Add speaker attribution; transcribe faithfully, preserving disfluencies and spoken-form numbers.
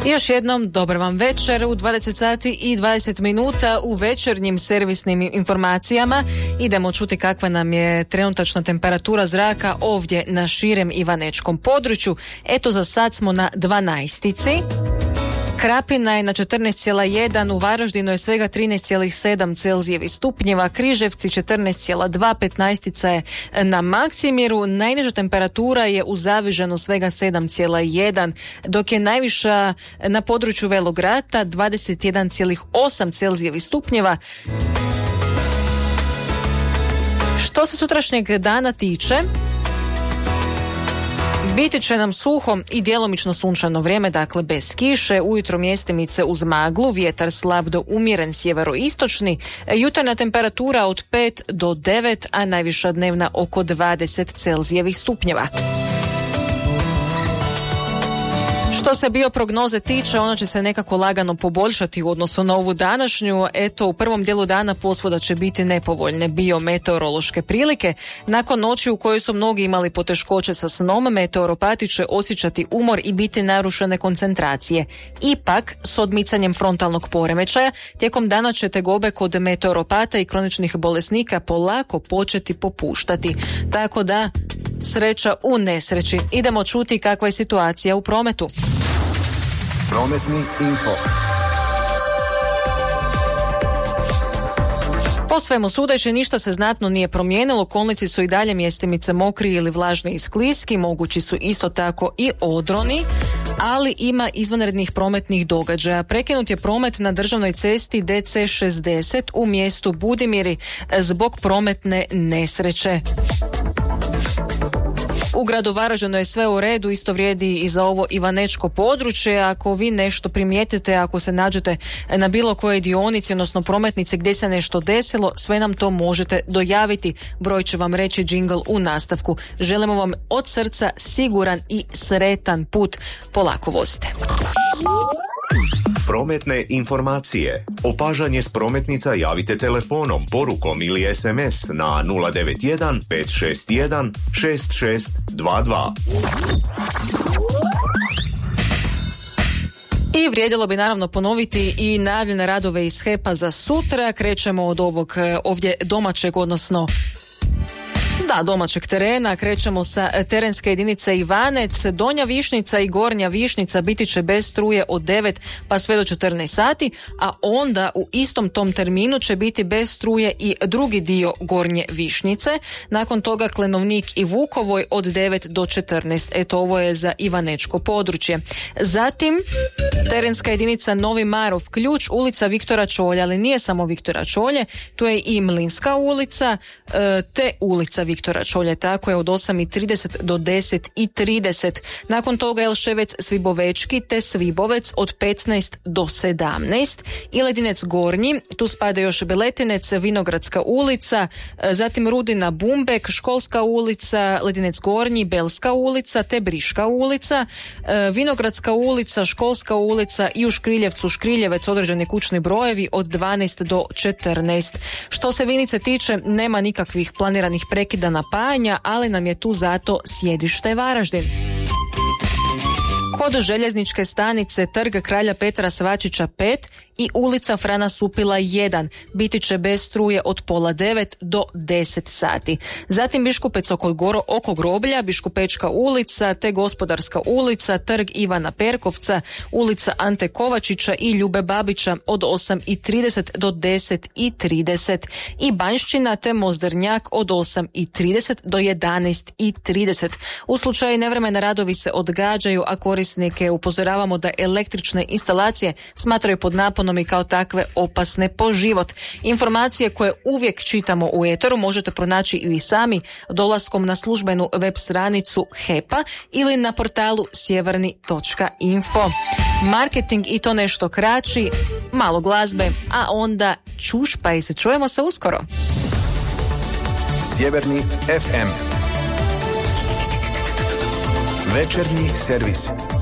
Speaker 1: Još jednom dobar vam večer u dvadeset sati i dvadeset minuta u večernjim servisnim informacijama. Idemo čuti kakva nam je trenutačna temperatura zraka ovdje na širem ivanečkom području. Eto, za sad smo na dvanaestici. Krapina je na četrnaest zarez jedan, u Varaždinu je svega trinaest zarez sedam Celzijevih stupnjeva, Križevci četrnaest zarez dva, petnaestica je na Maksimiru, najniža temperatura je u Zavižanu svega sedam zarez jedan, dok je najviša na području Velog Rata dvadeset jedan zarez osam Celzijevih stupnjeva. Što se sutrašnjeg dana tiče, biti će nam suho i djelomično sunčano vrijeme, dakle bez kiše, ujutro mjestimice uz maglu, vjetar slab do umjeren sjeveroistočni, jutarnja temperatura od pet do devet, a najviša dnevna oko dvadeset Celzijevih stupnjeva. Što se bioprognoze tiče, ona će se nekako lagano poboljšati u odnosu na ovu današnju. Eto, u prvom dijelu dana posvuda će biti nepovoljne biometeorološke prilike. Nakon noći u kojoj su mnogi imali poteškoće sa snom, meteoropati će osjećati umor i biti narušene koncentracije. Ipak, s odmicanjem frontalnog poremećaja, tijekom dana će tegobe kod meteoropata i kroničnih bolesnika polako početi popuštati. Tako da, sreća u nesreći. Idemo čuti kakva je situacija u prometu.
Speaker 2: Prometni info.
Speaker 1: Po svemu sudeći ništa se znatno nije promijenilo, kolnici su i dalje mjestimice mokri ili vlažni i skliski, mogući su isto tako i odroni, ali ima izvanrednih prometnih događaja. Prekinut je promet na državnoj cesti D C šezdeset u mjestu Budimiri zbog prometne nesreće. U gradu Varaždinu je sve u redu, isto vrijedi i za ovo ivanečko područje. Ako vi nešto primijetite, ako se nađete na bilo kojoj dionici, odnosno prometnici gdje se nešto desilo, sve nam to možete dojaviti. Broj će vam reći džingl u nastavku. Želimo vam od srca siguran i sretan put. Polako vozite.
Speaker 2: Prometne informacije. Opažanje s prometnica javite telefonom, porukom ili es em es na nula devet jedan pet šest jedan šest šest dva dva.
Speaker 1: I vrijedilo bi naravno ponoviti i najavljene radove iz H E P-a za sutra. Krećemo od ovog ovdje domaćeg, odnosno Da, domaćeg terena. Krećemo sa terenske jedinice Ivanec. Donja Višnica i Gornja Višnica biti će bez struje od devet pa sve do četrnaest sati, a onda u istom tom terminu će biti bez struje i drugi dio Gornje Višnjice. Nakon toga Klenovnik i Vukovoj od devet do četrnaest. Eto, ovo je za ivanečko područje. Zatim terenska jedinica Novi Marov Ključ, ulica Viktora Čolja, ali nije samo Viktora Čolje, tu je i Mlinska ulica te ulica Viktora Čolje, tako je od osam i trideset do deset i trideset. Nakon toga Elševec Svibovečki te Svibovec od petnaest do sedamnaest i Ledinec Gornji, tu spada još Beletinec, Vinogradska ulica, zatim Rudina Bumbek, Školska ulica, Ledinec Gornji, Belska ulica te Briška ulica, Vinogradska ulica, Školska ulica i u Škriljevcu Škriljevec određeni kućni brojevi od dvanaest do četrnaest. Što se Vinice tiče, nema nikakvih planiranih prekida napajanja, ali nam je tu zato sjedište Varaždin. Kod željezničke stanice Trg Kralja Petra Svačića pet i ulica Frana Supila jedan biti će bez struje od pola devet do deset sati. Zatim Biškupec oko, goro, oko groblja, Biškupečka ulica te Gospodarska ulica, Trg Ivana Perkovca, ulica Ante Kovačića i Ljube Babića od osam i trideset do deset i trideset i Banjščina te Mozdernjak od osam i trideset do jedanaest i trideset. U slučaju nevremena radovi se odgađaju, a korisnike upozoravamo da električne instalacije smatraju pod naponom i kao takve opasne po život. Informacije koje uvijek čitamo u eteru možete pronaći i vi sami dolaskom na službenu web stranicu H E P-a ili na portalu sjeverni točka info. Marketing i to nešto kraći, malo glazbe, a onda čuš pa i se čujemo se uskoro.
Speaker 2: Sjeverni ef em. Večernji servis.